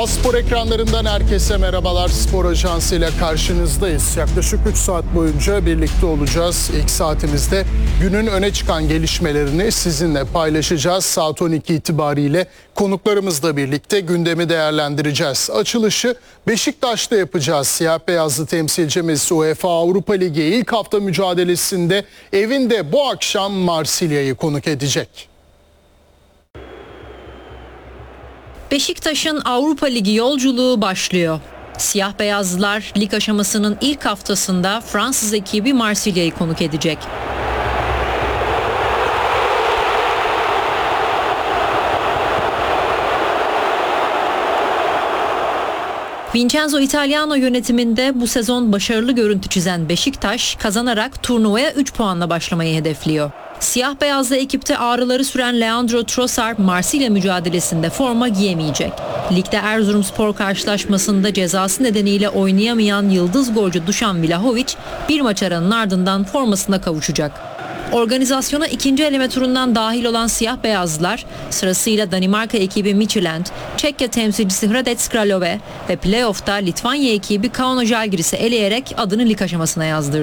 Spor ekranlarından herkese merhabalar. Spor Ajansı ile karşınızdayız. Yaklaşık 3 saat boyunca birlikte olacağız. İlk saatimizde günün öne çıkan gelişmelerini sizinle paylaşacağız. Saat 12 itibariyle konuklarımızla birlikte gündemi değerlendireceğiz. Açılışı Beşiktaş'ta yapacağız. Siyah beyazlı temsilcimiz UEFA Avrupa Ligi ilk hafta mücadelesinde evinde bu akşam Marsilya'yı konuk edecek. Beşiktaş'ın Avrupa Ligi yolculuğu başlıyor. Siyah beyazlılar lig aşamasının ilk haftasında Fransız ekibi Marsilya'yı konuk edecek. Vincenzo Italiano yönetiminde bu sezon başarılı görüntü çizen Beşiktaş kazanarak turnuvaya 3 puanla başlamayı hedefliyor. Siyah beyazlı ekipte ağrıları süren Leandro Trossard Marsilya mücadelesinde forma giyemeyecek. Ligde Erzurumspor karşılaşmasında cezası nedeniyle oynayamayan yıldız golcü Dušan Vlahović bir maç aranın ardından formasına kavuşacak. Organizasyona ikinci eleme turundan dahil olan siyah beyazlılar sırasıyla Danimarka ekibi Midtjylland, Çekya temsilcisi Hradec Kralove ve playoff'ta Litvanya ekibi Kauno Žalgiris'i eleyerek adını lig aşamasına yazdırdı.